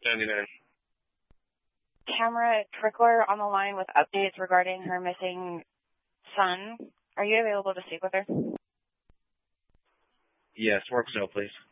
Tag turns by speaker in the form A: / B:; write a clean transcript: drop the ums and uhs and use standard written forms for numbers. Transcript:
A: 99.
B: Tamara Trickler on the line with updates regarding her missing son. Are you available to speak with her?
A: Yes, work so, please.